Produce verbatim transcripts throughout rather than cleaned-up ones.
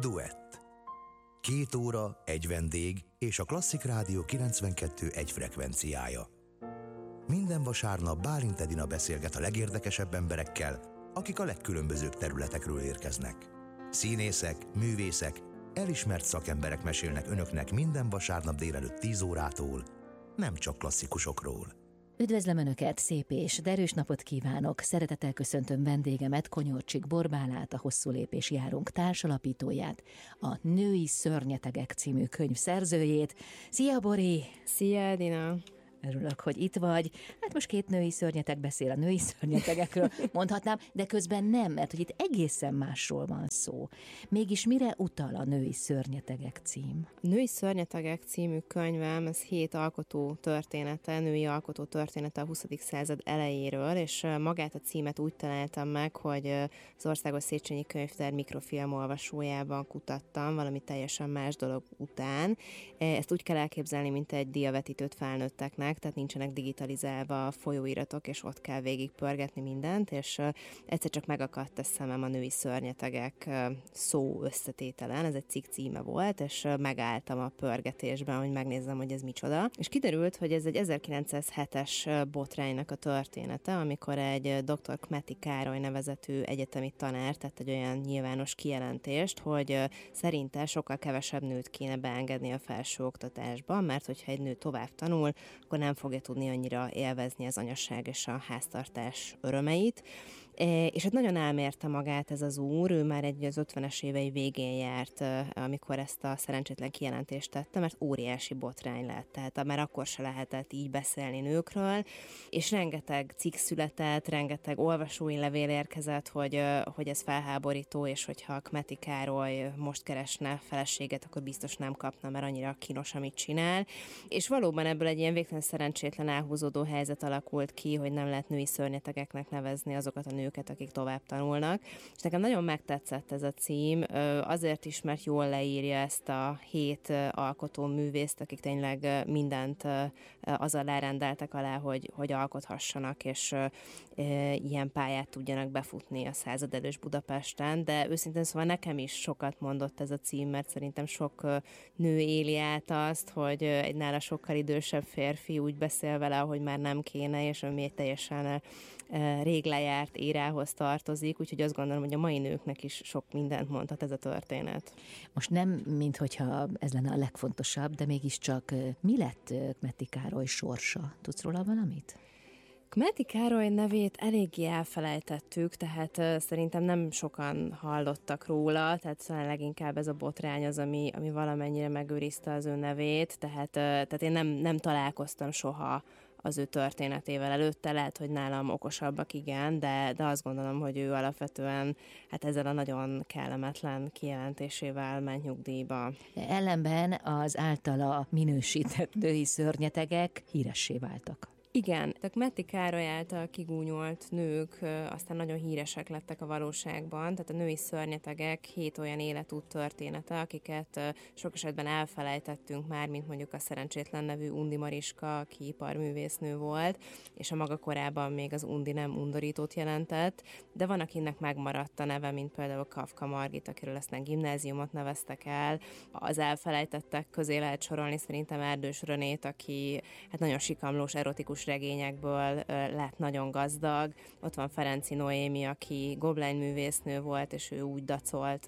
Duett. Két óra, egy vendég és a Klasszik Rádió kilencvenkettő egy frekvenciája. Minden vasárnap Bálint Edina beszélget a legérdekesebb emberekkel, akik a legkülönbözőbb területekről érkeznek. Színészek, művészek, elismert szakemberek mesélnek önöknek minden vasárnap délelőtt tíz órától, nem csak klasszikusokról. Üdvözlöm Önöket, szép és derűs napot kívánok! Szeretettel köszöntöm vendégemet, Konyorcsik Borbálát, a Hosszú lépés járunk társalapítóját, a Női Szörnyetegek című könyv szerzőjét. Szia, Bori! Szia, Edina! Örülök, hogy itt vagy. Hát most két női szörnyeteg beszél a női szörnyetegekről, mondhatnám, de közben nem, mert hogy itt egészen másról van szó. Mégis mire utal a Női Szörnyetegek cím? A Női Szörnyetegek című könyvem, ez hét alkotó története, női alkotó története a huszadik század elejéről, és magát a címet úgy találtam meg, hogy az Országos Széchenyi Könyvtár mikrofilm olvasójában kutattam, valami teljesen más dolog után. Ezt úgy kell elképzelni, mint egy diavetítőt felnőtteknek, tehát nincsenek digitalizálva a folyóiratok, és ott kell végigpörgetni mindent, és uh, egyszer csak megakadt a szemem a Női Szörnyetegek uh, szó összetételen, ez egy cikk címe volt, és uh, megálltam a pörgetésben, hogy megnézzem, hogy ez micsoda. És kiderült, hogy ez egy ezerkilencszázhetes botránynak a története, amikor egy dr. Kmeti Károly nevezetű egyetemi tanár tett egy olyan nyilvános kijelentést, hogy uh, szerinte sokkal kevesebb nőt kéne beengedni a felsőoktatásba, mert hogyha egy nő tovább tanul, akkor nem fogja tudni annyira élvezni az anyaság és a háztartás örömeit. És hát nagyon elmérte magát ez az úr, ő már egy az ötvenes évei végén járt, amikor ezt a szerencsétlen kijelentést tette, mert óriási botrány lett, tehát már akkor se lehetett így beszélni nőkről, és rengeteg cikk született, rengeteg olvasói levél érkezett, hogy, hogy ez felháborító, és hogyha Kmeti Károly most keresne feleséget, akkor biztos nem kapna, mert annyira kínos, amit csinál. És valóban ebből egy ilyen végtelen szerencsétlen elhúzódó helyzet alakult ki, hogy nem lehet női szörnyetegeknek nevezni azokat a nőket, akik tovább tanulnak. És nekem nagyon megtetszett ez a cím, azért is, mert jól leírja ezt a hét alkotó művészt, akik tényleg mindent azzal lerendeltek alá, hogy, hogy alkothassanak, és ilyen pályát tudjanak befutni a századelős Budapesten, de őszintén szóval nekem is sokat mondott ez a cím, mert szerintem sok nő éli át azt, hogy egy nála sokkal idősebb férfi úgy beszél vele, hogy már nem kéne, és ami egy teljesen rég lejárt érához tartozik, úgyhogy azt gondolom, hogy a mai nőknek is sok mindent mondhat ez a történet. Most nem, minthogyha ez lenne a legfontosabb, de mégiscsak mi lett Kmeti Károly sorsa? Tudsz róla valamit? Kmeti Károly nevét eléggé elfelejtettük, tehát uh, szerintem nem sokan hallottak róla, tehát szóval leginkább ez a botrány az, ami, ami valamennyire megőrizte az ő nevét, tehát, uh, tehát én nem, nem találkoztam soha az ő történetével előtte, lehet, hogy nálam okosabbak, igen, de, de azt gondolom, hogy ő alapvetően hát ezzel a nagyon kellemetlen kijelentésével ment nyugdíjba. Ellenben az általa minősített női szörnyetegek híressé váltak. Igen, a Kmeti Károly által kigúnyolt nők aztán nagyon híresek lettek a valóságban, tehát a Női Szörnyetegek hét olyan életút története, akiket sok esetben elfelejtettünk már, mint mondjuk a szerencsétlen nevű Undi Mariska, aki iparművésznő volt, és a maga korában még az Undi nem undorítót jelentett, de van, akinek megmaradt a neve, mint például Kafka Margit, akiről aztán gimnáziumot neveztek el. Az elfelejtettek közé lehet sorolni szerintem Erdős Rönét, aki hát nagyon sikamlós, erotikus regényekből lett nagyon gazdag. Ott van Ferenczy Noémi, aki goblányművésznő volt, és ő úgy dacolt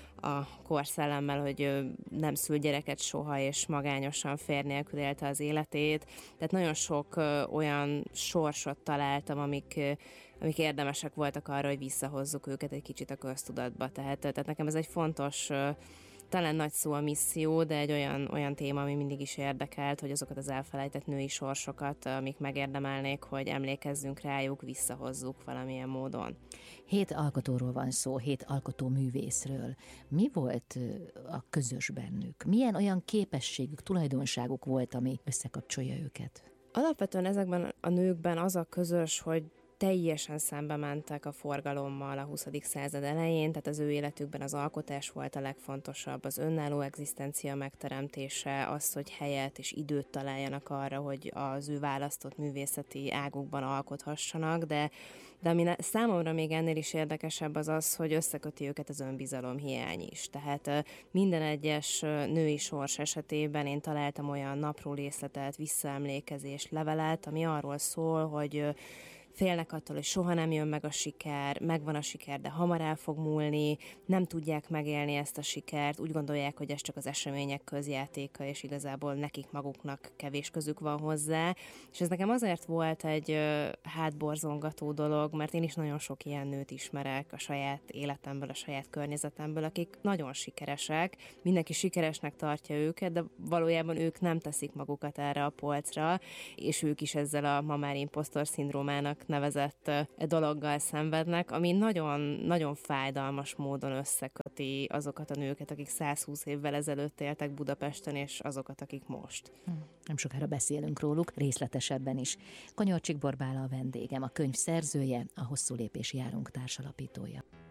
a korszellemmel, hogy ő nem szül gyereket soha, és magányosan férj nélkül élte az életét. Tehát nagyon sok olyan sorsot találtam, amik, amik érdemesek voltak arra, hogy visszahozzuk őket egy kicsit a köztudatba. Tehát, tehát nekem ez egy fontos, talán nagy szó a misszió, de egy olyan, olyan téma, ami mindig is érdekelt, hogy azokat az elfelejtett női sorsokat, amik megérdemelnék, hogy emlékezzünk rájuk, visszahozzuk valamilyen módon. Hét alkotóról van szó, hét alkotó művészről. Mi volt a közös bennük? Milyen olyan képességük, tulajdonságuk volt, ami összekapcsolja őket? Alapvetően ezekben a nőkben az a közös, hogy teljesen szembe mentek a forgalommal a huszadik század elején, tehát az ő életükben az alkotás volt a legfontosabb, az önálló egzisztencia megteremtése, az, hogy helyet és időt találjanak arra, hogy az ő választott művészeti águkban alkothassanak, de De ami számomra még ennél is érdekesebb az az, hogy összeköti őket az önbizalomhiány is. Tehát minden egyes női sors esetében én találtam olyan napró részletet, visszaemlékezést, levelet, ami arról szól, hogy félnek attól, hogy soha nem jön meg a siker, megvan a siker, de hamar el fog múlni, nem tudják megélni ezt a sikert, úgy gondolják, hogy ez csak az események közjátéka, és igazából nekik maguknak kevés közük van hozzá. És ez nekem azért volt egy hátborzongató dolog, mert én is nagyon sok ilyen nőt ismerek a saját életemből, a saját környezetemből, akik nagyon sikeresek, mindenki sikeresnek tartja őket, de valójában ők nem teszik magukat erre a polcra, és ők is ezzel a ma már imposztor szindrómának nevezett dologgal szenvednek, ami nagyon, nagyon fájdalmas módon összeköti azokat a nőket, akik százhúsz évvel ezelőtt éltek Budapesten, és azokat, akik most. Nem sokára beszélünk róluk, részletesebben is. Konyorcsik Borbála a vendégem, a könyv szerzője, a Hosszú lépés járunk társalapítója.